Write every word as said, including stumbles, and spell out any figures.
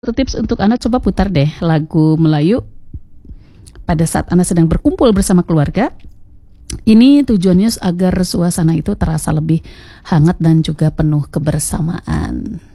Satu tips untuk Anda, coba putar deh lagu Melayu pada saat Anda sedang berkumpul bersama keluarga. Ini tujuannya agar suasana itu terasa lebih hangat dan juga penuh kebersamaan.